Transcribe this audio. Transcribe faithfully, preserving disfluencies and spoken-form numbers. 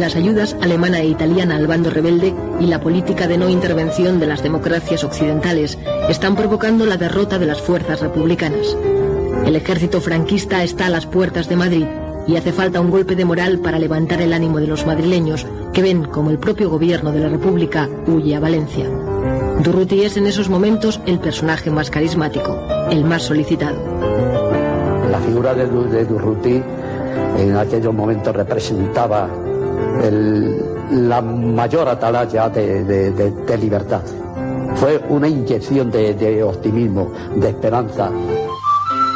las ayudas alemana e italiana al bando rebelde y la política de no intervención de las democracias occidentales están provocando la derrota de las fuerzas republicanas. El ejército franquista está a las puertas de Madrid y hace falta un golpe de moral para levantar el ánimo de los madrileños, que ven como el propio gobierno de la República huye a Valencia. Durruti es en esos momentos el personaje más carismático, el más solicitado. La figura de, de Durruti en aquellos momentos representaba el, la mayor atalaya de, de, de, de libertad. Fue una inyección de, de optimismo, de esperanza.